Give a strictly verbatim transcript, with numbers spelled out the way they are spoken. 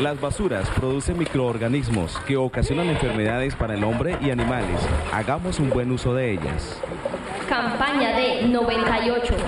Las basuras producen microorganismos que ocasionan enfermedades para el hombre y animales. Hagamos un buen uso de ellas. Campaña de noventa y ocho.